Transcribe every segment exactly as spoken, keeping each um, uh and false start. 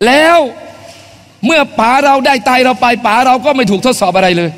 แล้วเมื่อป๋าเราได้ตายเราไปป๋าเราก็ไม่ถูกทดสอบอะไรเลย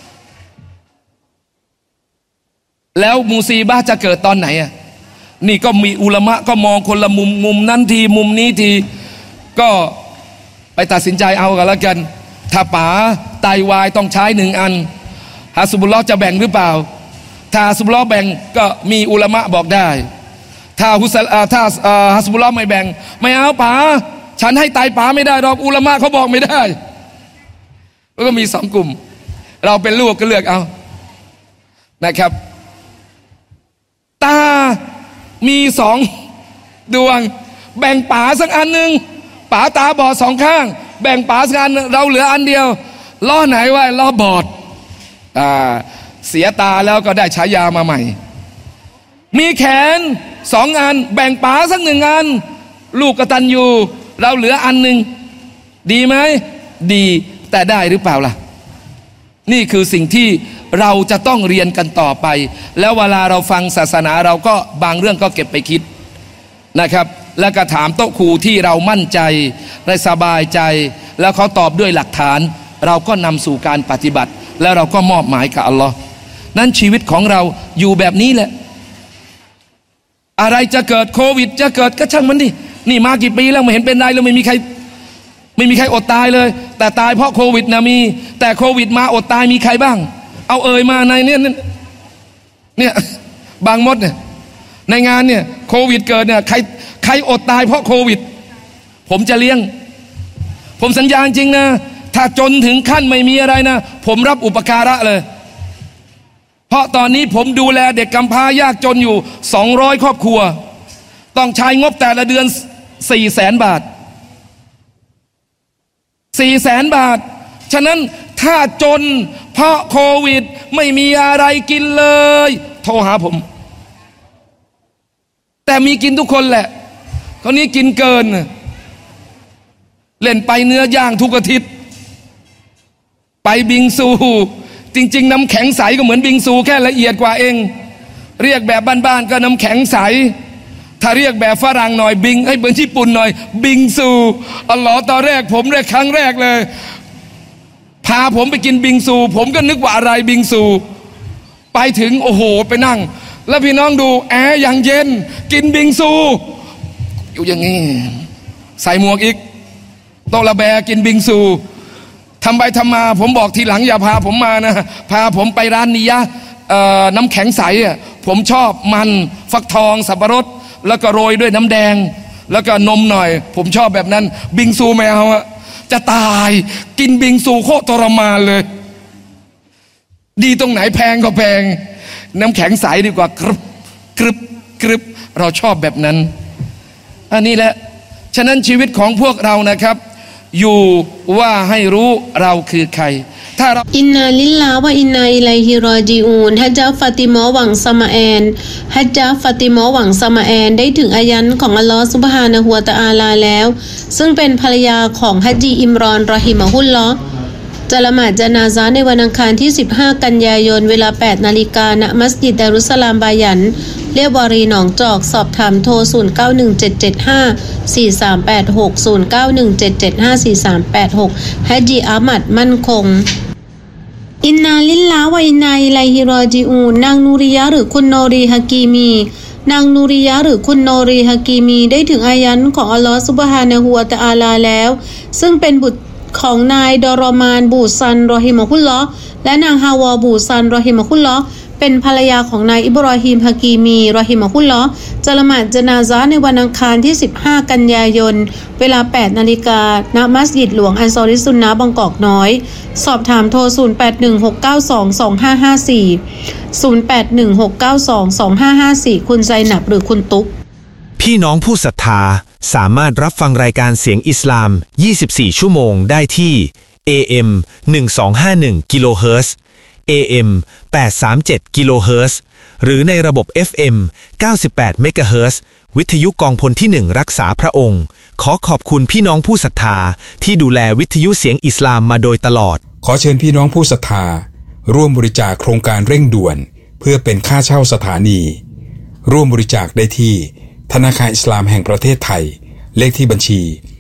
แล้วมูซีบะห์จะเกิดตอนไหนอ่ะนี่ก็มีอุลามะก็มองคนละมุมมุมนั้นทีมุมนี้ทีก็ไปตัดสินใจเอากันแล้วกันถ้าป๋าไตวายต้องใช้หนึ่งอันฮะซุบุลลอฮ์จะแบ่งหรือเปล่าถ้าฮะซุบุลลอฮ์แบ่งก็มีอุลามะบอกได้ถ้าฮุสถ้าฮะซุบุลลอฮ์ไม่แบ่งไม่เอาป๋าฉันให้ไตป๋าไม่ได้หรอกอุลามะเขาบอกไม่ได้แล้วก็มีสองกลุ่มเราเป็นลูกก็เลือกเอานะครับตามีสองดวงแบ่งป๋าสักอันหนึ่งป๋าตาบอดสองข้างแบ่งป๋าสักอันเราเหลืออันเดียวล้อไหนวะล้อบอดอ่าเสียตาแล้วก็ได้ฉายามาใหม่มีแขนสองอันแบ่งป๋าสักหนึ่งอันลูกกตัญญูเราเหลืออันหนึ่งดีไหมดีแต่ได้หรือเปล่าล่ะนี่คือสิ่งที่เราจะต้องเรียนกันต่อไปแล้วเวลาเราฟังศาสนาเราก็บางเรื่องก็เก็บไปคิดนะครับแล้วก็ถามโต๊ะครูที่เรามั่นใจและสบายใจแล้วเขาตอบด้วยหลักฐานเราก็นำสู่การปฏิบัติแล้วเราก็มอบหมายกับอัลลอฮ์นั้นชีวิตของเราอยู่แบบนี้แหละอะไรจะเกิดโควิดจะเกิดก็ช่างมันดินี่มากี่ปีแล้วไม่เห็นเป็นไรแล้วไม่มีใครไม่มีใครอดตายเลยแต่ตายเพราะโควิดนะมีแต่โควิดมาอดตายมีใครบ้างเอาเอ่ยมาในเนี่ยเนี่ยบางมดเนี่ยในงานเนี่ยโควิดเกิดเนี่ยใครใครอดตายเพราะโควิดผมจะเลี้ยงผมสัญญาจริงนะถ้าจนถึงขั้นไม่มีอะไรนะผมรับอุปการะเลยเพราะตอนนี้ผมดูแลเด็กกำพร้ายากจนอยู่สองร้อยครอบครัวต้องใช้งบแต่ละเดือนสี่แสนบาทสี่แสนบาทฉะนั้นถ้าจนเพราะโควิดไม่มีอะไรกินเลยโทรหาผมแต่มีกินทุกคนแหละคนนี้กินเกินเล่นไปเนื้อย่างทุกอาทิตย์ไปบิงซูจริงๆน้ำแข็งใสก็เหมือนบิงซูแค่ละเอียดกว่าเองเรียกแบบบ้านๆก็น้ำแข็งใสถ้าเรียกแบบฝรั่งหน่อยบิงให้เหมือนญี่ปุ่นหน่อยบิงซูอัลลอฮ์ตอนแรกผมแรกครั้งแรกเลยพาผมไปกินบิงซูผมก็นึกว่าอะไรบิงซูไปถึงโอ้โหไปนั่งแล้วพี่น้องดูแอร์อย่างเย็นกินบิงซูอยู่อย่างนี้ใส่หมวกอีกโตละแบกินบิงซูทำไปทำมาผมบอกทีหลังอย่าพาผมมานะพาผมไปร้านนี้ยะน้ำแข็งใสอ่ะผมชอบมันฟักทองสับปะรดแล้วก็โรยด้วยน้ำแดงแล้วก็นมหน่อยผมชอบแบบนั้นบิงซูไม่เอาอะจะตายกินบิงซูโคตรทรมานเลยดีตรงไหนแพงก็แพงน้ำแข็งใสดีกว่ากรึบกรึบกรึบเราชอบแบบนั้นอันนี้แหละฉะนั้นชีวิตของพวกเรานะครับอยู่ว่าให้รู้เราคือใครถ้าเราอินนาลิลลาฮ์วะอินนาอิลัยฮิรอญิอูนฮัจญะฟาติมาหวังสมาแอนฮัจญะฟาติมาหวังสมาแอนได้ถึงอายันของอัลลอฮ์ซุบฮานะฮูวะตะอาลาแล้วซึ่งเป็นภรรยาของฮัจญีอิมรอนรอฮิมะฮุลลอฮ์จะละหมาดญะนาซะห์ในวันอังคารที่สิบห้ากันยายนเวลา แปดนาฬิกา ณ มัสยิดดารุสสลามบายันเรียบวารีหนองจอกสอบถามโทรศูนย์ เก้า หนึ่ง เจ็ด เจ็ด ห้า สี่ สาม แปด หก ศูนย์ เก้า หนึ่ง เจ็ด เจ็ด ห้า สี่ สาม แปด หกฮัจญีอามัดมั่นคงอินนาลิลลาฮ์วะอินนาอิลัยฮิรอญิอูนนางนูริยะหรือคุณโนรีฮะกีมีนางนูริยะหรือคุณโนรีฮะกีมีได้ถึงอายันของอัลลอฮ์ซุบฮานะฮูวะตะอาลาแล้วซึ่งเป็นบุตรของนายดอรอมานบูซันรอฮิมะฮุลลอฮ์และนางฮาวาบูซันรอฮิมะฮุลลอฮ์เป็นภรรยาของนายอิบรอฮีมฮะกีมีรอฮิมะฮุลลอฮ์จะละหมาดญะนาซะห์ในวันอังคารที่สิบห้ากันยายนเวลา แปดนาฬิกา ณ มัสยิดหลวงอันซอริซุนนะห์บางกอกน้อยสอบถามโทรศูนย์ แปด หนึ่ง หก เก้า สอง สอง ห้า ห้า สี่ ศูนย์ แปด หนึ่ง หก เก้า สอง สอง ห้า ห้า สี่คุณไซนับหรือคุณตุ๊กพี่น้องผู้ศรัทธาสามารถรับฟังรายการเสียงอิสลามยี่สิบสี่ชั่วโมงได้ที่ เอ เอ็ม หนึ่งสองห้าหนึ่ง กิโลเฮิรตซ์ เอ เอ็ม แปดสามเจ็ด กิโลเฮิรตซ์หรือในระบบ เอฟ เอ็ม เก้าสิบแปด เมกะเฮิรตซ์วิทยุกองพลที่หนึ่งรักษาพระองค์ขอขอบคุณพี่น้องผู้ศรัทธาที่ดูแลวิทยุเสียงอิสลามมาโดยตลอดขอเชิญพี่น้องผู้ศรัทธาร่วมบริจาคโครงการเร่งด่วนเพื่อเป็นค่าเช่าสถานีร่วมบริจาคได้ที่ธนาคารอิสลามแห่งประเทศไทยเลขที่บัญชี